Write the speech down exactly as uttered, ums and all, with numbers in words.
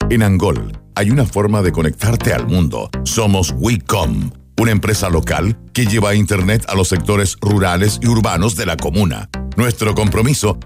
En Angol hay una forma de conectarte al mundo. Somos WeCom, una empresa local que lleva Internet a los sectores rurales y urbanos de la comuna. Nuestro compromiso